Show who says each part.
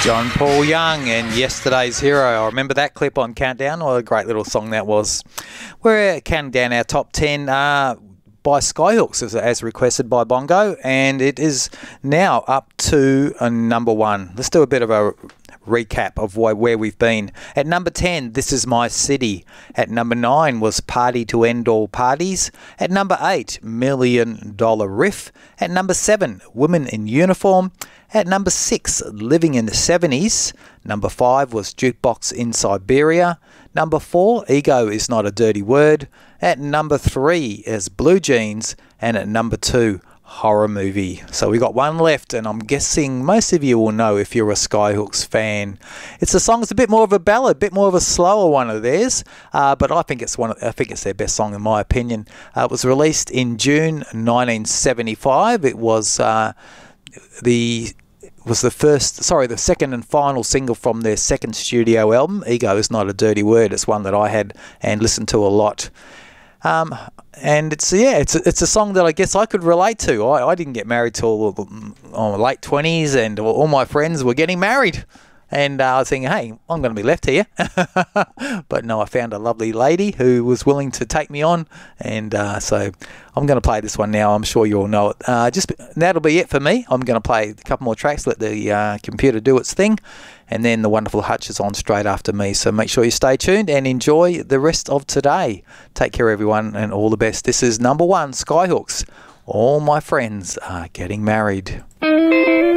Speaker 1: John Paul Young and Yesterday's Hero. I remember that clip on Countdown. What a great little song that was. We're counting down our top 10 by Skyhooks as requested by Bongo, and it is now up to number 1. Let's do a bit of a recap of where we've been. At number 10, This Is My City. At number 9 was Party to End All Parties. At number 8, $1 Million Riff. At number 7, Women in Uniform. At number 6, Living in the 70s. Number 5 was Jukebox in Siberia. Number 4, Ego Is Not a Dirty Word. At number 3 is Blue Jeans. And at number 2, Horror Movie. So we got one left, and I'm guessing most of you will know if you're a Skyhooks fan. It's a song. It's a bit more of a ballad, a bit more of a slower one of theirs, but I think it's their best song in my opinion. It was released in June 1975. It was the second and final single from their second studio album. Ego Is Not a Dirty Word. It's one that I had and listened to a lot. And it's a song that I guess I could relate to. I didn't get married till late 20s, and all my friends were getting married. And I was thinking, hey, I'm going to be left here. But no, I found a lovely lady who was willing to take me on. And so I'm going to play this one now. I'm sure you all know it. That'll be it for me. I'm going to play a couple more tracks, let the computer do its thing. And then the wonderful Hutch is on straight after me. So make sure you stay tuned and enjoy the rest of today. Take care, everyone, and all the best. This is number 1, Skyhooks. All my friends are getting married.